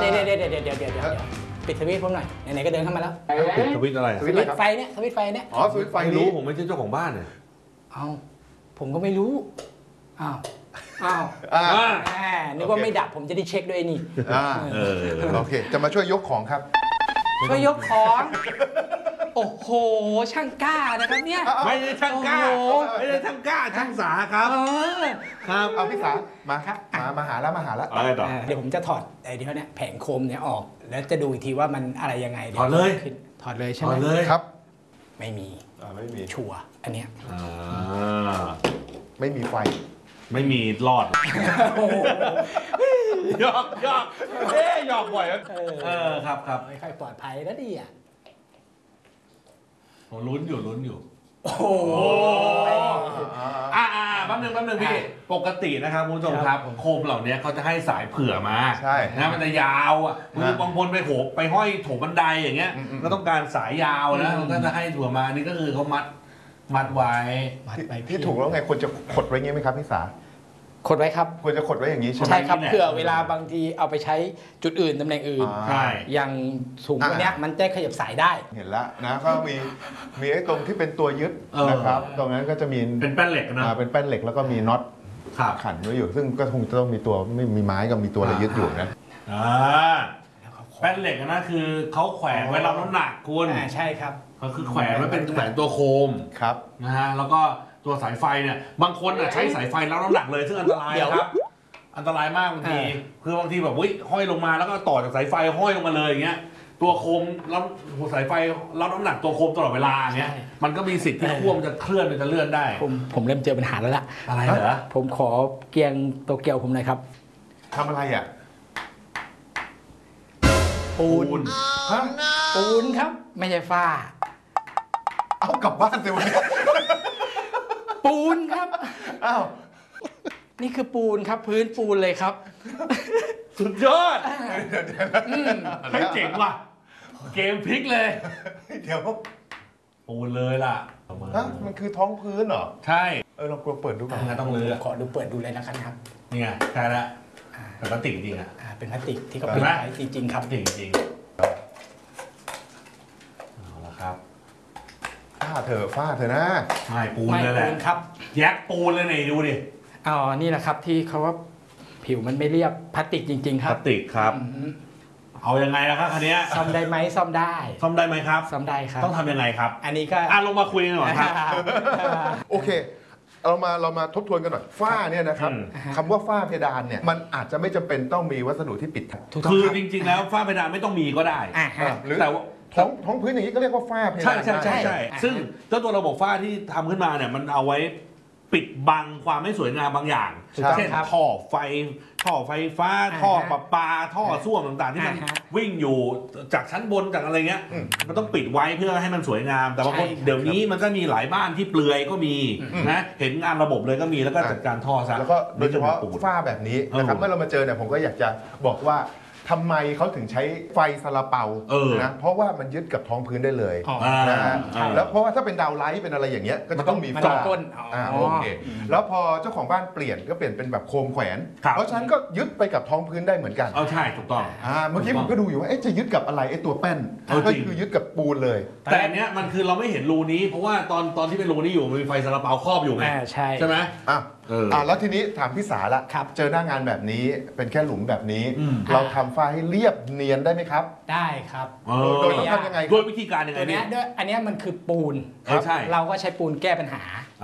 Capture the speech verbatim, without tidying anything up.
ดี๋ยวเดี๋ยวเดี๋ยวเดี๋ยวเดี๋ยวเดี๋ยวเดี๋ยวปิดสวิตช์ผมหน่อยไหนๆก็เดินเข้ามาแล้วปิดสวิตช์อะไรสวิตช์ไฟเนี่ยสวิตช์ไฟเนี่ยอ๋อสวิตช์ไฟไม่รู้ผมไม่ใช่เจ้าของบ้านเนี่ยเอาผมก็ไม่รู้อ้าวอ้าวนึกว่าไม่ดับผมจะได้เช็คด้วยนี่โอเคจะมาช่วยยกของครับช่วยยกของโอ้โหช่างกล้านะครับเนี่ยไม่ใช่ช่างกล้าไม่ใช่ช่างกล้าช่างสาครับครับเอาพี่สามาครับมามาหาแล้วมาหาแล้วเดี๋ยวผมจะถอดไอ้เดี๋ยวเนี่ยแผงโคมเนี่ยออกแล้วจะดูอีกทีว่ามันอะไรยังไงถอดเลยถอดเลยใช่ไหมถอดเลยครับไม่มีไม่มีชัวร์อันเนี้ยไม่มีไฟไม่มีรอดหยอกหยอกเอ๊ยหยอกบ่อยเออครับครับไม่ค่อยปลอดภัยแล้วดิอ่ะผมลุ้นอยู่ลุ้นอยู่โอ้โหอ่าอ่าแป๊บนึงแป๊บนึงพี่ปกตินะครับคุณผู้ชมครับโคมเหล่านี้เขาจะให้สายเผื่อมาใช่นะมันจะยาวอ่ะคือบางคนไปโหไปห้อยโถบันไดอย่างเงี้ยก็ต้องการสายยาวนะมันก็จะให้ถั่วมานี่ก็คือเขามัดมัดไว้ที่ถูกแล้วไงควรจะขดไว้งี้ไหมครับพี่สาขดไว้ครับควรจะขดไว้อย่างนี้ใช่ไหมใช่ครับเผื่อเวลาบางทีเอาไปใช้จุดอื่นตำแหน่งอื่นใช่อย่างถุงตัวเนี้ยมันจะขยับสายได้เห็นแล้วนะก็มีมีไอ้ตรงที่เป็นตัวยึดนะครับตรงนั้นก็จะมีเป็นแป้นเหล็กนะเป็นแป้นเหล็กแล้วก็มีน็อตขันไว้อยู่ซึ่งก็คงจะต้องมีตัวไม่มีไม้กับมีตัวอะไรยึดอยู่นะอ่าแป้นเหล็กนะคือเขาแขวนไว้รับน้ำหนักคุณใช่ครับก็คือแขวนไว้เป็นแขวนตัวโคมครับนะฮะแล้วก็ตัวสายไฟเนี่ยบางคนอ่ะใช้สายไฟแล้วน้ำหนักเลยซึ่งอันตรายครับอันตรายมากบางทีคือบางทีแบบวิ่งห้อยลงมาแล้วก็ต่อจากสายไฟห้อยลงมาเลยอย่างเงี้ยตัวโคมแล้วสายไฟรับน้ำหนักตัวโคมตลอดเวลาอย่างเงี้ยมันก็มีสิทธิ์ที่ขั้วมันจะเคลื่อนมันจะเลื่อนได้ผมผมเริ่มเจอปัญหาแล้วล่ะอะไรเหรอผมขอเกียงโตเกียวผมหน่อยครับทำอะไรอ่ะปูนฮะปูนครับไม่ใช่ฝ้าเอากลับบ้านสิวันนี้ปูนครับอ้าวนี่คือปูนครับพื้นปูนเลยครับสุดยอดให้เจ๋งว่ะเกมพลิกเลยเดี๋ยวปูนเลยล่ะฮะมันคือท้องพื้นเหรอใช่เออลองกลัวเปิดดูก่อนนะต้องเลยขอดูเปิดดูเลยนะครับนี่ไงใช่ละเป็นพลาสติกจริงอ่ะเป็นพลาสติกที่เขาปิดไว้จริงๆครับจริงจริงเอาละครับฝ้าเธอฝ้าเธอนะไม่ปูนเลยแหละครับแยกปูนเลยนี่ดูดิอ๋อนี่แหละครับที่เขาว่าผิวมันไม่เรียบพลาสติกจริงๆครับพลาสติกครับเอายังไงล่ะครับคันนี้ซ่อมได้ไหมซ่อมได้ซ่อมได้ไหมครับซ่อมได้ครับต้องทำยังไงครับอันนี้ก็อ่ะลงมาคุยกันหน่อยครับโอเคเรามาเรามาทบทวนกันหน่อยฝ้าเนี่ยนะครับคำว่าฝ้าเพดานเนี่ยมันอาจจะไม่จำเป็นต้องมีวัสดุที่ปิดคือจริงๆแล้วฝ้าเพดานไม่ต้องมีก็ได้หรือแต่ว่าท้องท้องพื้นอย่างนี้ก็เรียกว่าฝ้าเพดานใช่ใช่ใช่ใช่ซึ่งเจ้าตัวระบบฝ้าที่ทำขึ้นมาเนี่ยมันเอาไว้ปิดบังความไม่สวยงามบางอย่างเช่นท่อไฟท่อไฟฟ้าท่อประปาท่อส้วมต่างๆที่มันวิ่งอยู่จากชั้นบนจากอะไรเงี้ยมันต้องปิดไว้เพื่อให้มันสวยงามแต่บางคนเดี๋ยวนี้มันก็มีหลายบ้านที่เปลือยก็มีนะเห็นงานระบบเลยก็มีแล้วก็จัดการท่อซะแล้วก็โดยเฉพาะฝ้าแบบนี้นะครับเมื่อเรามาเจอเนี่ยผมก็อยากจะบอกว่าทำไมเขาถึงใช้ไฟซาลาเปานะเพราะว่ามันยึดกับท้องพื้นได้เลยนะฮะแล้วเพราะว่าถ้าเป็นดาวไลท์เป็นอะไรอย่างเงี้ยก็จะต้องมีฝ้าอ่าโอเคแล้วพอเจ้าของบ้านเปลี่ยนก็เปลี่ยนเป็นแบบโคมแขวนเพราะฉะนั้นก็ยึดไปกับท้องพื้นได้เหมือนกันเอาใช่ถูกต้องอ่าเมื่อกี้ผมก็ดูอยู่ว่าจะยึดกับอะไรไอ้ตัวแป้นก็คือยึดกับปูนเลยแต่อันเนี้ยมันคือเราไม่เห็นรูนี้เพราะว่าตอนตอนที่เป็นรูนี้อยู่มันมีไฟซาลาเปาครอบอยู่ไงใช่ใช่ไหมอ่ะอ่าแล้วทีนี้ถามพี่สาละเจอหน้างานแบบนี้เป็นแค่หลุมแบบนี้เราทำฝ้าให้เรียบเนียนได้ไหมครับได้ครับโดยต้องทำยังไงโดยวิธีการยังไงตัวนี้ด้วยอันนี้มันคือปูนใช่เราก็ใช้ปูนแก้ปัญหา